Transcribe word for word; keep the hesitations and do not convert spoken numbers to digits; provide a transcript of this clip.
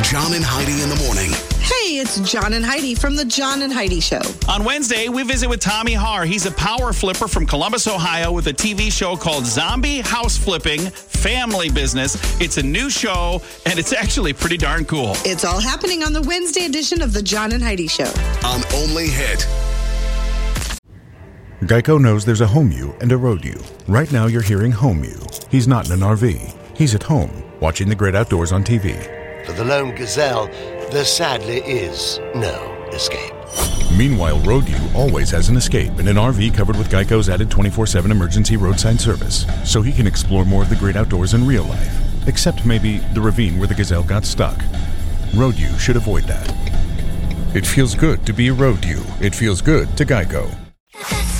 John and Heidi in the morning. Hey, it's John and Heidi from the John and Heidi Show. On Wednesday, we visit with Tommy Haar. He's a power flipper from Columbus, Ohio, with a T V show called Zombie House Flipping Family Business. It's a new show, and it's actually pretty darn cool. It's all happening on the Wednesday edition of the John and Heidi Show. On Only Hit. Geico knows there's a home you and a road you. Right now, you're hearing home you. He's not in an R V. He's at home, watching the great outdoors on T V. For the lone gazelle, there sadly is no escape. Meanwhile, Road U always has an escape in an R V covered with Geico's added twenty-four seven emergency roadside service, so he can explore more of the great outdoors in real life, except maybe the ravine where the gazelle got stuck. Road U should avoid that. It feels good to be Road U. It feels good to Geico.